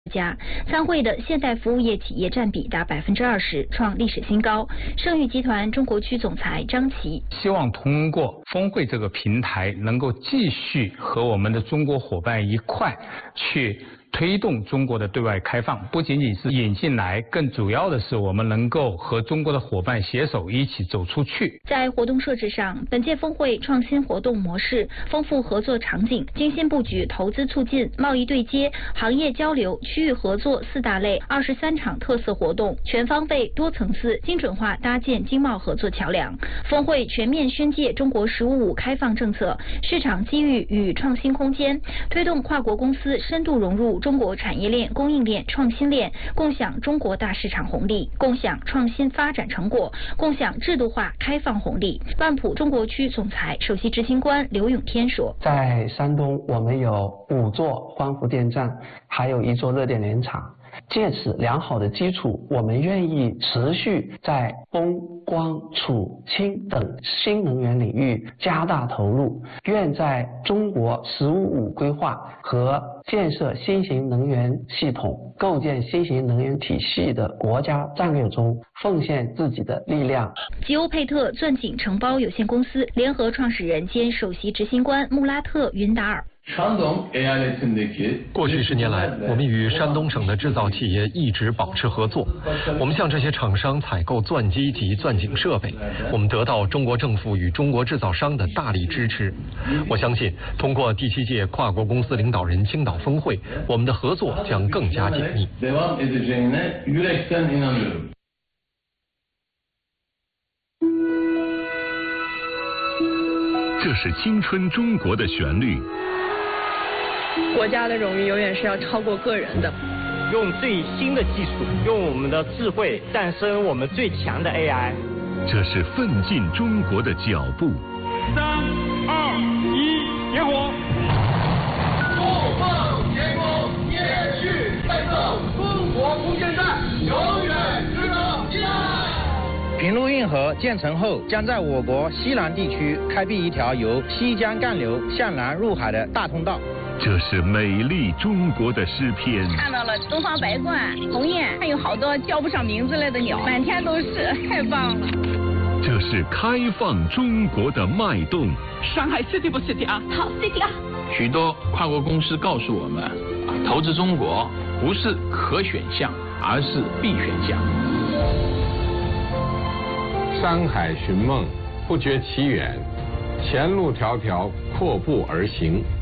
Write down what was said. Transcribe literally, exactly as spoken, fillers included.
家。参会的现代服务业企业占比达百分之二十，创历史新高。盛誉集团中国区总裁张琦希望通过峰会这个平台，能够继续和我们的中国伙伴一块去推动中国的对外开放，不仅仅是引进来，更主要的是我们能够和中国的伙伴携手一起走出去。 在活动设置上，本届峰会创新活动模式、丰富合作场景、精心布局投资促进、贸易对接、行业交流、区域合作四大类，二十三场特色活动，全方位、多层次、精准化搭建经贸合作桥梁。峰会全面宣介中国“十五五”开放政策、市场机遇与创新空间，推动跨国公司深度融入中国产业链、供应链、创新链，共享中国大市场红利，共享创新发展成果，共享制度化开放红利。万普中国区总裁、首席执行官刘永天说：“ 在山东，我们有五座光伏电站，还有一座热电联厂。借此良好的基础，我们愿意持续在风、光、储、氢等新能源领域加大投入，愿在中国“十五五”规划和建设新型能源系统、构建新型能源体系的国家战略中奉献自己的力量。” 吉欧佩特钻井承包有限公司联合创始人兼首席执行官穆拉特·云达尔。 过去十年来，我们与山东省的制造企业一直保持合作。我们向这些厂商采购钻机及钻井设备，我们得到中国政府与中国制造商的大力支持。我相信，通过第七届跨国公司领导人青岛峰会，我们的合作将更加紧密。 这是青春中国的旋律。 国家的荣誉永远是要超过个人的。 用最新的技术，用我们的智慧诞生我们最强的 A I。 这是奋进中国的脚步。 三二一，点火！ 不放天空，也去奋斗，中国空间站永远值得期待。 平陆运河建成后，将在我国西南地区开辟一条由西江干流向南入海的大通道。 这是美丽中国的诗篇。 看到了东方白鹳、鸿雁，还有好多叫不上名字来的鸟，满天都是，太棒了。 这是开放中国的脉动。 上海 city 不 city 啊？ 好 city 啊！ 许多跨国公司告诉我们，投资中国不是可选项，而是必选项。 山海寻梦，不觉其远，前路迢迢，阔步而行。